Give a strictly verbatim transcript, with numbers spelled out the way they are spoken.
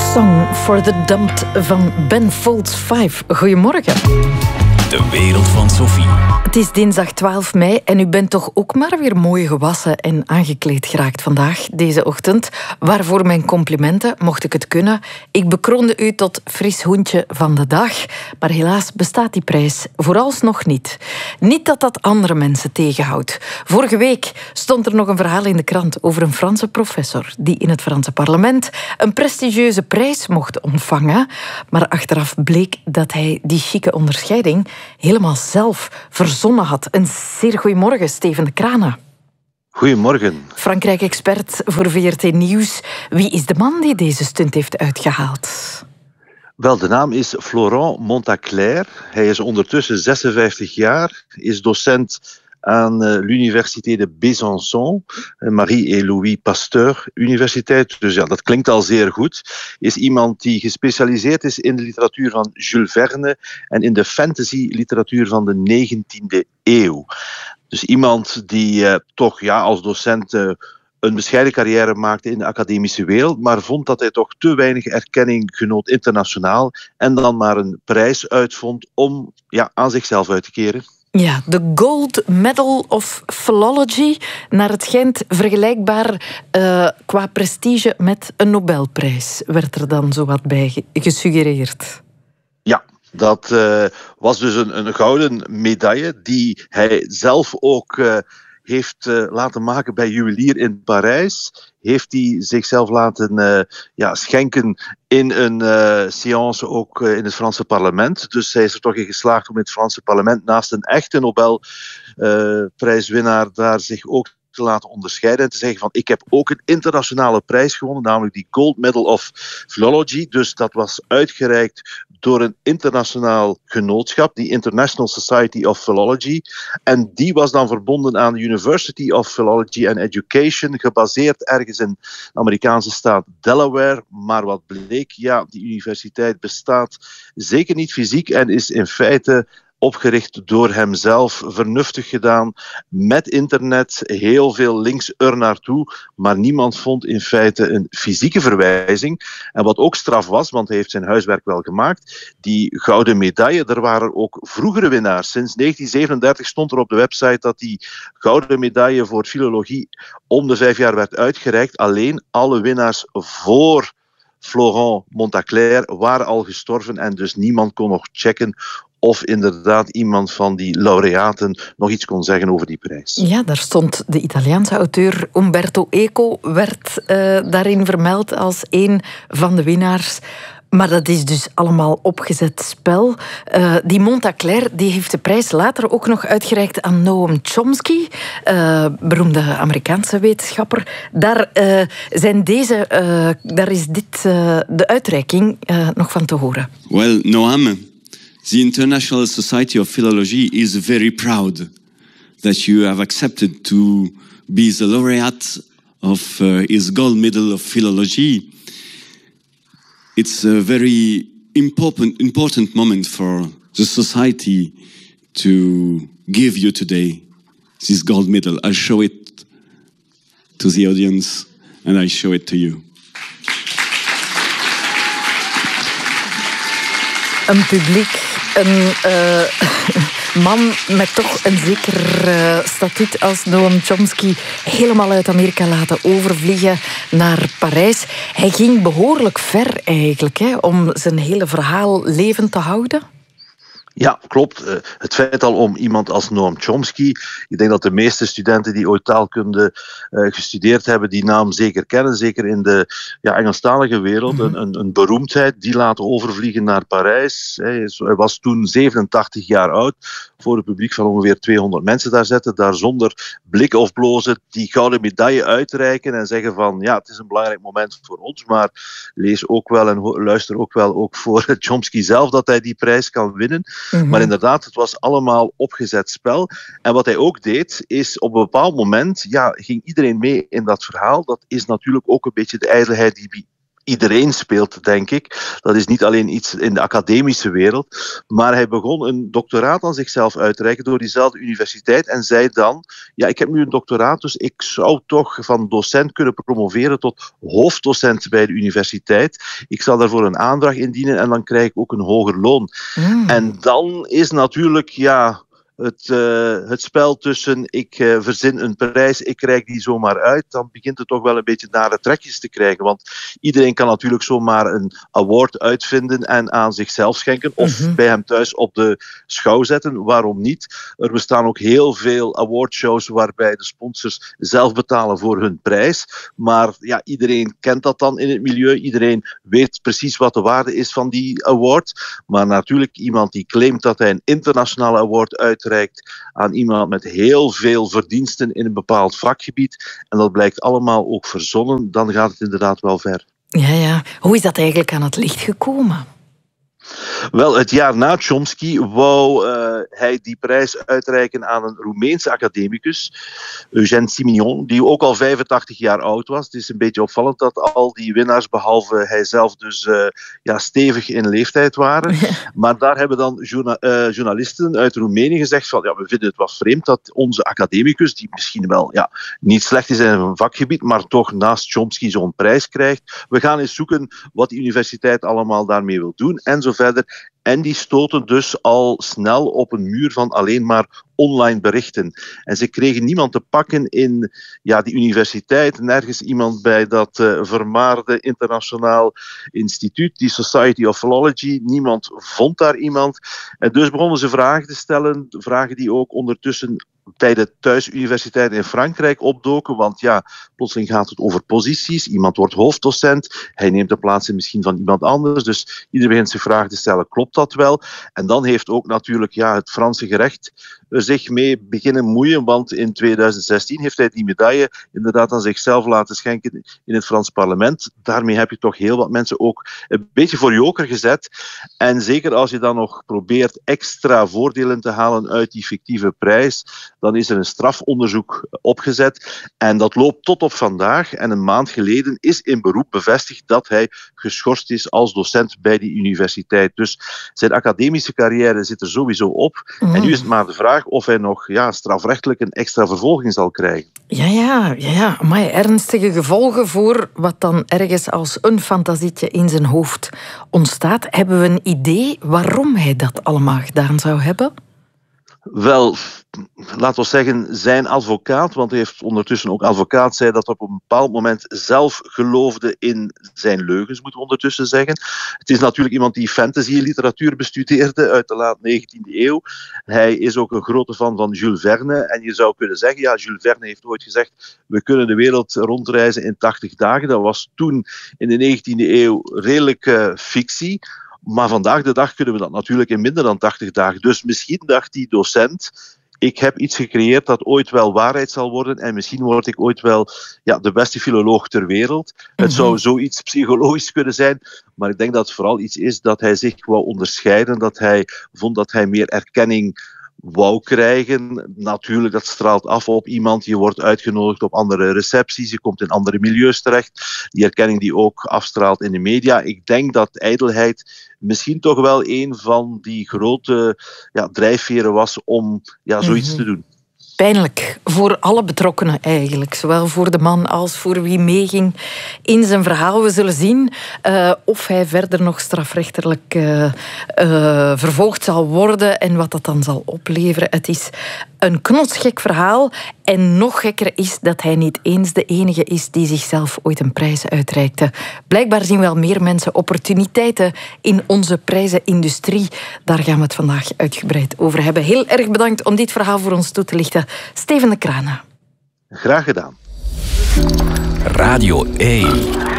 Song for the Dumped van Ben Folds vijf. Goedemorgen. De wereld van Sophie. Het is dinsdag twaalf mei en u bent toch ook maar weer mooi gewassen en aangekleed geraakt vandaag, deze ochtend. Waarvoor mijn complimenten, mocht ik het kunnen. Ik bekroonde u tot fris hoentje van de dag. Maar helaas bestaat die prijs vooralsnog niet. Niet dat dat andere mensen tegenhoudt. Vorige week stond er nog een verhaal in de krant over een Franse professor die in het Franse parlement een prestigieuze prijs mocht ontvangen. Maar achteraf bleek dat hij die chique onderscheiding helemaal zelf verzonnen had. Een zeer goeiemorgen, Steven de Kranen. Goedemorgen. Frankrijk-expert voor V R T Nieuws. Wie is de man die deze stunt heeft uitgehaald? Wel, de naam is Florent Montaclair. Hij is ondertussen zesenvijftig jaar, is docent aan uh, l'Université de Besançon, Marie et Louis Pasteur Universiteit. Dus ja, dat klinkt al zeer goed. Is iemand die gespecialiseerd is in de literatuur van Jules Verne en in de fantasy-literatuur van de negentiende eeuw. Dus iemand die uh, toch ja, als docent uh, een bescheiden carrière maakte in de academische wereld, maar vond dat hij toch te weinig erkenning genoot internationaal en dan maar een prijs uitvond om ja, aan zichzelf uit te keren. Ja, de Gold Medal of Philology, naar het schijnt vergelijkbaar uh, qua prestige met een Nobelprijs, werd er dan zo wat bij gesuggereerd. Ja, dat uh, was dus een, een gouden medaille die hij zelf ook uh, heeft uh, laten maken bij juwelier in Parijs. Heeft hij zichzelf laten uh, ja, schenken in een uh, séance ook uh, in het Franse parlement. Dus hij is er toch in geslaagd om in het Franse parlement naast een echte Nobelprijswinnaar uh, daar zich ook te laten onderscheiden en te zeggen van ik heb ook een internationale prijs gewonnen, namelijk die Gold Medal of Philology. Dus dat was uitgereikt door een internationaal genootschap, die International Society of Philology. En die was dan verbonden aan de University of Philology and Education, gebaseerd ergens in de Amerikaanse staat Delaware. Maar wat bleek, ja, die universiteit bestaat zeker niet fysiek en is in feite opgericht door hemzelf, vernuftig gedaan, met internet, heel veel links er naartoe, maar niemand vond in feite een fysieke verwijzing. En wat ook straf was, want hij heeft zijn huiswerk wel gemaakt, die gouden medaille, er waren ook vroegere winnaars. Sinds negentien zevenendertig stond er op de website dat die gouden medaille voor filologie om de vijf jaar werd uitgereikt. Alleen alle winnaars voor Florent Montaclair waren al gestorven en dus niemand kon nog checken of inderdaad iemand van die laureaten nog iets kon zeggen over die prijs. Ja, daar stond de Italiaanse auteur Umberto Eco, werd uh, daarin vermeld als een van de winnaars. Maar dat is dus allemaal opgezet spel. Uh, die Montaclair die heeft de prijs later ook nog uitgereikt aan Noam Chomsky, uh, beroemde Amerikaanse wetenschapper. Daar, uh, zijn deze, uh, daar is dit uh, de uitreiking uh, nog van te horen. Well, Noam, the International Society of Philology is very proud that you have accepted to be the laureate of uh, his Gold Medal of Philology. It's a very important, important moment for the society to give you today this gold medal. I'll show it to the audience and I show it to you. Een publiek, een uh, man met toch een zeker uh, statuut als Noam Chomsky helemaal uit Amerika laten overvliegen naar Parijs. Hij ging behoorlijk ver eigenlijk, hè, om zijn hele verhaal levend te houden. Ja, klopt. Het feit al om iemand als Noam Chomsky, ik denk dat de meeste studenten die ooit taalkunde uh, gestudeerd hebben, die naam zeker kennen, zeker in de ja, Engelstalige wereld, mm-hmm. een, een, een beroemdheid, die laten overvliegen naar Parijs. Hij was toen zevenentachtig jaar oud, voor een publiek van ongeveer tweehonderd mensen daar zetten, daar zonder blik of blozen die gouden medaille uitreiken en zeggen van, ja, het is een belangrijk moment voor ons, maar lees ook wel en luister ook wel ook voor Chomsky zelf dat hij die prijs kan winnen. Mm-hmm. Maar inderdaad, het was allemaal opgezet spel. En wat hij ook deed, is op een bepaald moment ja, ging iedereen mee in dat verhaal. Dat is natuurlijk ook een beetje de ijdelheid die bij iedereen speelt, denk ik. Dat is niet alleen iets in de academische wereld. Maar hij begon een doctoraat aan zichzelf uit te reiken door diezelfde universiteit en zei dan, ja, ik heb nu een doctoraat, dus ik zou toch van docent kunnen promoveren tot hoofddocent bij de universiteit. Ik zal daarvoor een aandracht indienen en dan krijg ik ook een hoger loon. Mm. En dan is natuurlijk, ja... Het, uh, het spel tussen ik uh, verzin een prijs, ik reik die zomaar uit, dan begint het toch wel een beetje nare trekjes te krijgen. Want iedereen kan natuurlijk zomaar een award uitvinden en aan zichzelf schenken of mm-hmm. bij hem thuis op de schouw zetten. Waarom niet? Er bestaan ook heel veel awardshows waarbij de sponsors zelf betalen voor hun prijs. Maar ja, iedereen kent dat dan in het milieu. Iedereen weet precies wat de waarde is van die award. Maar natuurlijk iemand die claimt dat hij een internationale award uitreikt aan iemand met heel veel verdiensten in een bepaald vakgebied, en dat blijkt allemaal ook verzonnen, dan gaat het inderdaad wel ver. Ja, ja. Hoe is dat eigenlijk aan het licht gekomen? Wel, het jaar na Chomsky wou uh, hij die prijs uitreiken aan een Roemeense academicus, Eugène Simenon, die ook al vijfentachtig jaar oud was. Het is een beetje opvallend dat al die winnaars, behalve hij zelf, dus uh, ja, stevig in leeftijd waren. Maar daar hebben dan journa- uh, journalisten uit Roemenië gezegd van, ja, we vinden het wat vreemd dat onze academicus, die misschien wel ja, niet slecht is in een vakgebied, maar toch naast Chomsky zo'n prijs krijgt. We gaan eens zoeken wat die universiteit allemaal daarmee wil doen en zo verder. En die stoten dus al snel op een muur van alleen maar online berichten. En ze kregen niemand te pakken in ja, die universiteit, nergens iemand bij dat uh, vermaarde internationaal instituut, die Society of Philology. Niemand vond daar iemand. En dus begonnen ze vragen te stellen, vragen die ook ondertussen bij de thuisuniversiteit in Frankrijk opdoken, want ja, plotseling gaat het over posities. Iemand wordt hoofddocent, hij neemt de plaats in misschien van iemand anders, dus iedereen begint zich vragen te stellen, klopt dat wel? En dan heeft ook natuurlijk ja, het Franse gerecht er zich mee beginnen moeien, want in tweeduizend zestien heeft hij die medaille inderdaad aan zichzelf laten schenken in het Frans parlement. Daarmee heb je toch heel wat mensen ook een beetje voor joker gezet. En zeker als je dan nog probeert extra voordelen te halen uit die fictieve prijs, dan is er een strafonderzoek opgezet en dat loopt tot op vandaag. En een maand geleden is in beroep bevestigd dat hij geschorst is als docent bij die universiteit. Dus zijn academische carrière zit er sowieso op. Mm. En nu is het maar de vraag of hij nog ja, strafrechtelijk een extra vervolging zal krijgen. Ja, ja, ja, ja. Maar ernstige gevolgen voor wat dan ergens als een fantasietje in zijn hoofd ontstaat. Hebben we een idee waarom hij dat allemaal gedaan zou hebben? Wel, laten we zeggen, zijn advocaat, want hij heeft ondertussen ook advocaat, zei dat op een bepaald moment zelf geloofde in zijn leugens, moeten we ondertussen zeggen. Het is natuurlijk iemand die fantasy-literatuur bestudeerde uit de laat negentiende eeuw. Hij is ook een grote fan van Jules Verne en je zou kunnen zeggen, ja, Jules Verne heeft ooit gezegd, we kunnen de wereld rondreizen in tachtig dagen. Dat was toen in de negentiende eeuw redelijk uh, fictie. Maar vandaag de dag kunnen we dat natuurlijk in minder dan tachtig dagen. Dus misschien dacht die docent, ik heb iets gecreëerd dat ooit wel waarheid zal worden en misschien word ik ooit wel ja, de beste filoloog ter wereld. Mm-hmm. Het zou zoiets psychologisch kunnen zijn, maar ik denk dat het vooral iets is dat hij zich wou onderscheiden, dat hij vond dat hij meer erkenning wou krijgen. Natuurlijk, dat straalt af op iemand. Je wordt uitgenodigd op andere recepties, je komt in andere milieus terecht. Die erkenning die ook afstraalt in de media. Ik denk dat ijdelheid misschien toch wel een van die grote ja, drijfveren was om ja, zoiets mm-hmm. te doen. Pijnlijk voor alle betrokkenen eigenlijk. Zowel voor de man als voor wie meeging in zijn verhaal. We zullen zien uh, of hij verder nog strafrechtelijk uh, uh, vervolgd zal worden en wat dat dan zal opleveren. Het is een knotsgek verhaal. En nog gekker is dat hij niet eens de enige is die zichzelf ooit een prijs uitreikte. Blijkbaar zien wel meer mensen opportuniteiten in onze prijzenindustrie. Daar gaan we het vandaag uitgebreid over hebben. Heel erg bedankt om dit verhaal voor ons toe te lichten. Steven de Kranen. Graag gedaan. Radio één.